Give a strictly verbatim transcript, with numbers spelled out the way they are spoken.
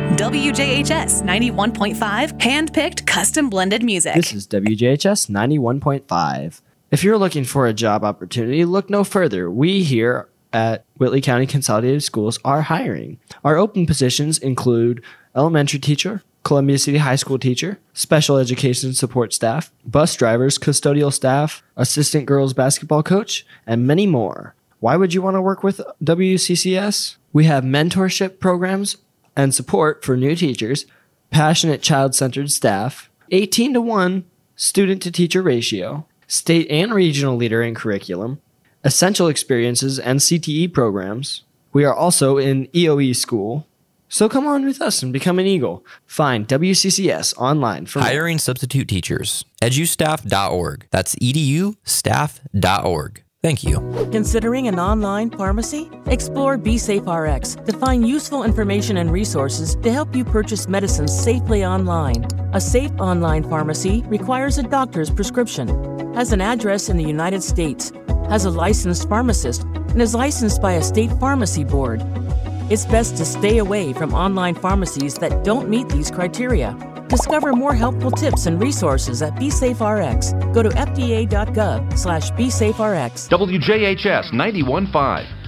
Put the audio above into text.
W J H S ninety-one point five, hand-picked, custom-blended music. This is W J H S ninety-one point five. If you're looking for a job opportunity, look no further. We here at Whitley County Consolidated Schools are hiring. Our open positions include elementary teacher, Columbia City High School teacher, special education support staff, bus drivers, custodial staff, assistant girls basketball coach, and many more. Why would you want to work with W C C S? We have mentorship programs and support for new teachers, passionate child-centered staff, eighteen to one student-to-teacher ratio, state and regional leader in curriculum, essential experiences and C T E programs. We are also in E O E school. So come on with us and become an Eagle. Find W C C S online for Hiring substitute teachers. edu staff dot org. That's edu staff dot org. Thank you. Considering an online pharmacy? Explore BeSafeRx to find useful information and resources to help you purchase medicines safely online. A safe online pharmacy requires a doctor's prescription, has an address in the United States, has a licensed pharmacist, and is licensed by a state pharmacy board. It's best to stay away from online pharmacies that don't meet these criteria. Discover more helpful tips and resources at BeSafeRx. Go to F D A dot gov slash BeSafeRx. W J H S ninety-one point five.